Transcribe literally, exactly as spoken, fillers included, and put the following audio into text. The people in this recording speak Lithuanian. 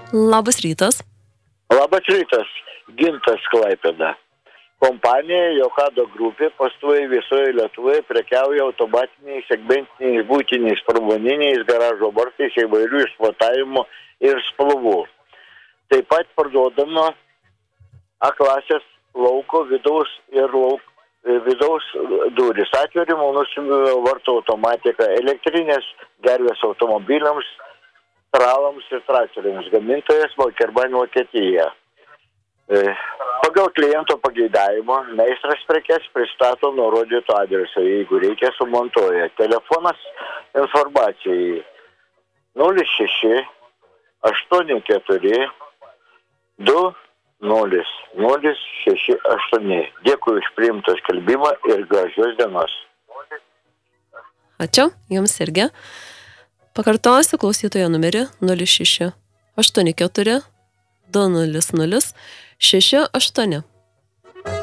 Labas rytas. Labas rytas, Gintas Klaipėda. Kompanija Jokado grupė pastoviai visoje Lietuvoje prekiauja automatiniais, segmentiniais, būtiniais, pramoniniais garažo vartais įvairių išmatavimų ir spalvų. Taip pat parduodama A klasės lauko vidaus ir lauk, vidaus durys, atvirimo nusimimo vartų automatika, elektrinės gervės automobiliams, tralams ir traktoriams. Gamintojas Valkerban Vokietija. Pagal kliento pageidavimą meistras prekes pristato nurodytų adresą, jeigu reikia sumontuoja. Telefonas informacijai nulis šeši aštuoni keturi du nulis nulis šeši aštuoni. Dėkui už priimtą skelbimą ir gražios dienos. Ačiū, jums irgi. Pakartosiu klausytojo numerį nulis šeši aštuoni keturi du nulis nulis šeši aštuoni.